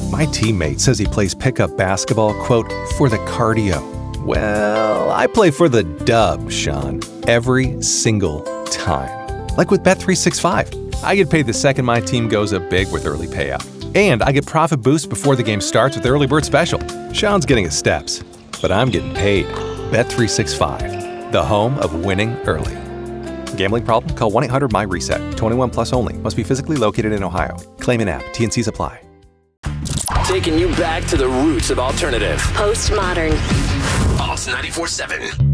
My teammate says he plays pickup basketball, quote, for the cardio. Well, I play for the dub, Sean, every single time. Like with Bet365. I get paid the second my team goes up big with early payout. And I get profit boost before the game starts with the early bird special. Sean's getting his steps, but I'm getting paid. Bet365, the home of winning early. Gambling problem? Call 1-800-MY-RESET. 21 plus only. Must be physically located in Ohio. Claim in app. T&Cs apply. Taking you back to the roots of alternative. Postmodern. Pulse 94.7.